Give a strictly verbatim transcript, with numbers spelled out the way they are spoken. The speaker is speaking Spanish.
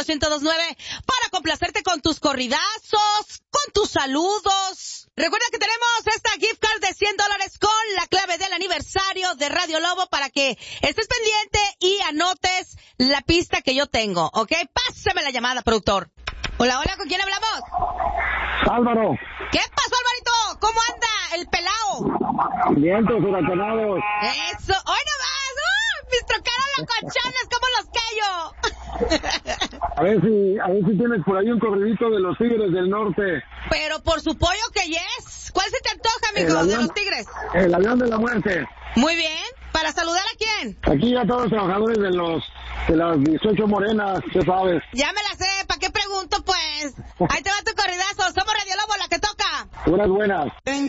ciento dos nueve para complacerte con tus corridazos, con tus saludos. Recuerda que tenemos esta gift card de cien dólares con la clave del aniversario de Radio Lobo para que estés pendiente y anotes la pista que yo tengo, ¿ok? Pásame la llamada, productor. Hola, hola, ¿con quién hablamos? Álvaro. ¿Qué pasó, Alvarito? ¿Cómo anda el pelao? Vientos huracanados. Eso, hoy nomás, ¡uh! Mis trocaron los colchones como los Keyo. A ver si, a ver si tienes por ahí un corridito de los Tigres del Norte. Pero por su pollo que yes. ¿Cuál se te antoja, amigo, avión, de los Tigres? El avión de la muerte. Muy bien. ¿Para saludar a quién? Aquí ya todos los trabajadores de los de las dieciocho morenas, ¿qué sabes? Ya me la sé, ¿para qué pregunto, pues? Ahí te va tu corridazo. Somos Radio Lobo, la que toca. Buenas, buenas.